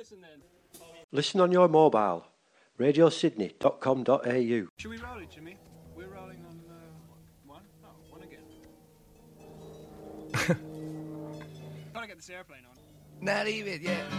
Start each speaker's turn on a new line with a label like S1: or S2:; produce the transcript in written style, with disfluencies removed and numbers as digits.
S1: Listen on your mobile. radiosydney.com.au.
S2: Should we roll it, Jimmy? We're rolling on one. Oh, one again. Gotta get this airplane on.
S3: Not even, yeah.